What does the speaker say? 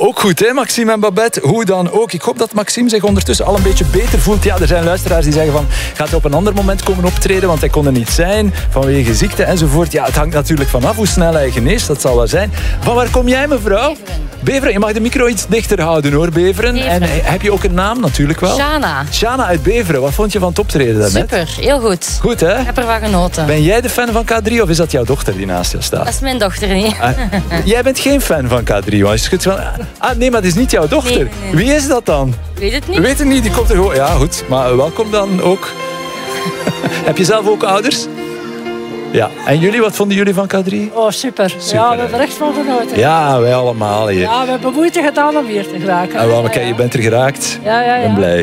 ook goed, hè, Maxime en Babette? Hoe dan ook. Ik hoop dat Maxime zich ondertussen al een beetje beter voelt. Ja, er zijn luisteraars die zeggen van, gaat hij op een ander moment komen optreden, want hij kon er niet zijn, vanwege ziekte enzovoort. Ja, het hangt natuurlijk vanaf hoe snel hij geneest, dat zal wel zijn. Van waar kom jij, mevrouw? Beveren. Je mag de micro iets dichter houden, hoor, Beveren. En heb je ook een naam, natuurlijk wel? Shana. Shana uit Beveren. Wat vond je van het optreden daarnet? Super, heel goed. Goed, hè? Ik heb ervan genoten. Ben jij de fan van K3 of is dat jouw dochter die naast je staat? Dat is mijn dochter niet. Jij bent geen fan van K3, want je schudt van... nee, maar dat is niet jouw dochter. Nee. Wie is dat dan? Weet het niet. Weet het niet, die komt er gewoon... Ja, goed, maar welkom dan ook. Heb je zelf ook ouders? Ja. En jullie, wat vonden jullie van K3? Oh, super. Ja, we hebben er echt van genoten. Ja, wij allemaal hier. Ja, we hebben moeite gedaan om hier te geraken. En wel, je bent er geraakt. Ja. Ik ben blij.